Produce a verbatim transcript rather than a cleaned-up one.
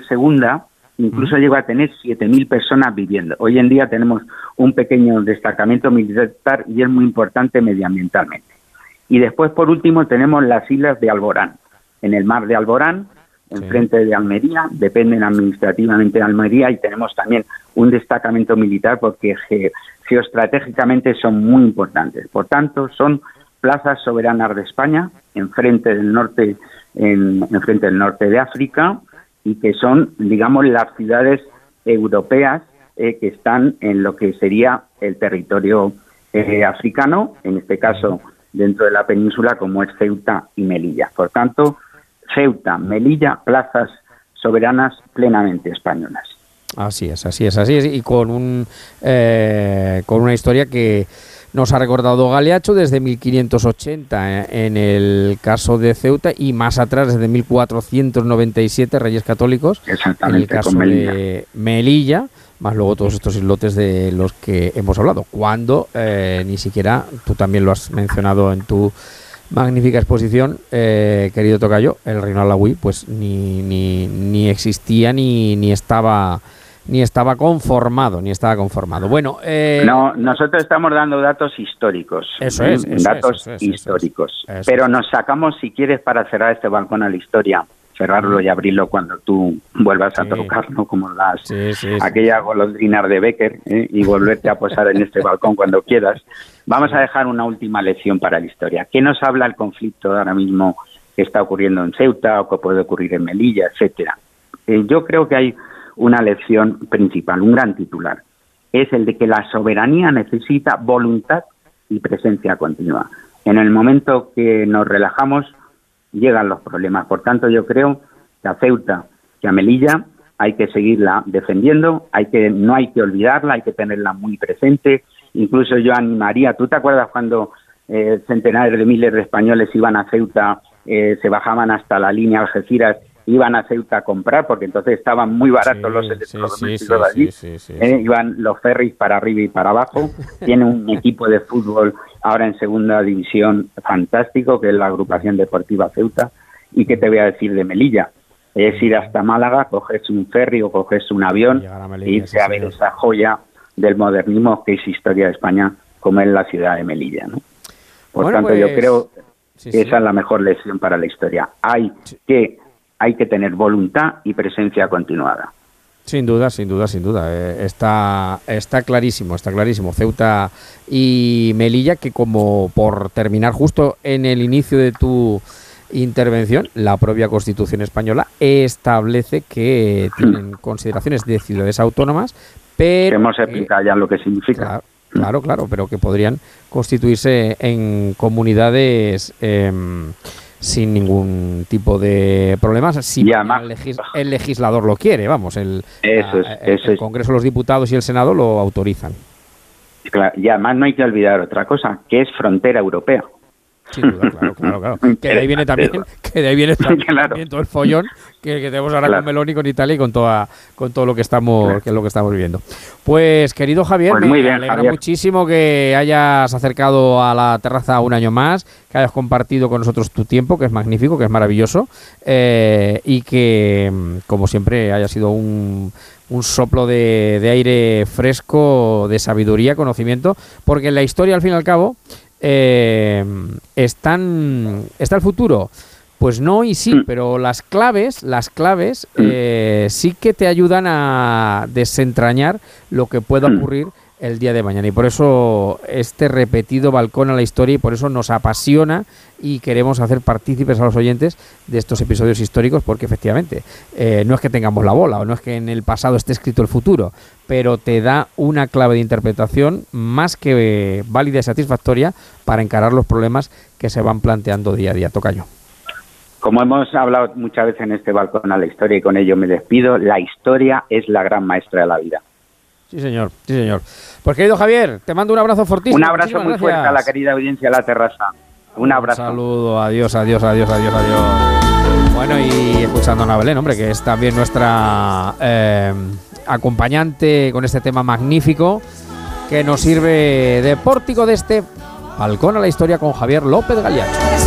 segunda incluso uh-huh. llegó a tener siete mil personas viviendo. Hoy en día tenemos un pequeño destacamento militar y es muy importante medioambientalmente. Y después, por último, tenemos las islas de Alborán, en el mar de Alborán, enfrente sí. de Almería, dependen administrativamente de Almería, y tenemos también un destacamento militar porque ge- geoestratégicamente son muy importantes. Por tanto, son plazas soberanas de España, enfrente del norte, en, enfrente del norte de África, y que son, digamos, las ciudades europeas eh, que están en lo que sería el territorio eh, africano, en este caso dentro de la península, como es Ceuta y Melilla. Por tanto, Ceuta, Melilla, plazas soberanas plenamente españolas. Así es, así es, así es, y con un eh, con una historia que nos ha recordado Galeacho desde mil quinientos ochenta eh, en el caso de Ceuta, y más atrás desde mil cuatrocientos noventa y siete, Reyes Católicos, en el caso con Melilla. de Melilla, más luego todos estos islotes de los que hemos hablado, cuando eh, ni siquiera, tú también lo has mencionado en tu magnífica exposición, eh, querido tocayo, el reino alauí pues ni, ni, ni existía ni, ni estaba ni estaba conformado, ni estaba conformado. Bueno, eh, no, nosotros estamos dando datos históricos. Eso es, ¿eh? eso datos es, eso es, históricos. Eso es, eso Pero es. nos sacamos, si quieres, para cerrar este balcón a la historia, cerrarlo y abrirlo cuando tú vuelvas sí. a tocar, ¿no? Como las sí, sí, aquellas sí. golondrinas de Becker, ¿eh? y volverte a posar en este balcón cuando quieras. Vamos sí. a dejar una última lección para la historia. ¿Qué nos habla el conflicto ahora mismo que está ocurriendo en Ceuta o que puede ocurrir en Melilla, etcétera? Eh, yo creo que hay una lección principal, un gran titular. Es el de que la soberanía necesita voluntad y presencia continua. En el momento que nos relajamos, llegan los problemas. Por tanto, yo creo que a Ceuta, que a Melilla, hay que seguirla defendiendo, hay que no hay que olvidarla, hay que tenerla muy presente. Incluso yo animaría, ¿tú te acuerdas cuando eh, centenares de miles de españoles iban a Ceuta, eh, se bajaban hasta la línea Algeciras, iban a Ceuta a comprar, porque entonces estaban muy baratos sí, los electrodomésticos sí, sí, sí, allí, sí, sí, sí, eh, sí. iban los ferries para arriba y para abajo. Tiene un equipo de fútbol ahora en segunda división fantástico, que es la agrupación deportiva Ceuta. ¿Y qué te voy a decir de Melilla? Es ir hasta Málaga, coges un ferry o coges un avión e irse sí, a ver sí. esa joya del modernismo que es historia de España, como es la ciudad de Melilla, ¿no? Por bueno, tanto, pues, yo creo sí, que esa sí. es la mejor lección para la historia. Hay sí. que hay que tener voluntad y presencia continuada. Sin duda, sin duda, sin duda. Eh, está, está clarísimo, está clarísimo. Ceuta y Melilla, que como por terminar justo en el inicio de tu intervención, la propia Constitución española establece que tienen consideraciones de ciudades autónomas, pero... Hemos explicado ya lo que significa. Claro, claro, claro, pero que podrían constituirse en comunidades... Eh, sin ningún tipo de problemas, si además, el, legis- el legislador lo quiere, vamos, el, eso es, a, el, eso el Congreso, los diputados y el Senado lo autorizan. Claro, y además no hay que olvidar otra cosa, que es frontera europea. Sin duda, claro, claro, claro. Que de ahí viene también, que de ahí viene también, claro. también todo el follón que, que tenemos ahora claro. con Meloni, con Italia y con toda, con todo lo que estamos, claro. que es lo que estamos viviendo. Pues querido Javier, pues me muy bien, alegra Javier. muchísimo que hayas acercado a la terraza un año más, que hayas compartido con nosotros tu tiempo, que es magnífico, que es maravilloso, eh, y que, como siempre, haya sido un un soplo de, de aire fresco, de sabiduría, conocimiento, porque en la historia, al fin y al cabo, Eh, están está el futuro, pues no y sí, pero las claves las claves eh, sí que te ayudan a desentrañar lo que pueda ocurrir el día de mañana, y por eso este repetido balcón a la historia, y por eso nos apasiona y queremos hacer partícipes a los oyentes de estos episodios históricos, porque efectivamente eh, no es que tengamos la bola o no es que en el pasado esté escrito el futuro, pero te da una clave de interpretación más que válida y satisfactoria para encarar los problemas que se van planteando día a día. Tocayo. Como hemos hablado muchas veces en este balcón a la historia, y con ello me despido, la historia es la gran maestra de la vida. Sí, señor, sí, señor. Pues querido Javier, te mando un abrazo fortísimo. Un abrazo muy gracias. fuerte a la querida audiencia de La Terraza. Un abrazo. Un saludo, adiós, adiós, adiós, adiós, adiós. Bueno, y escuchando a Ana Belén, hombre, que es también nuestra eh, acompañante con este tema magnífico, que nos sirve de pórtico de este balcón a la historia con Javier López Galeacho.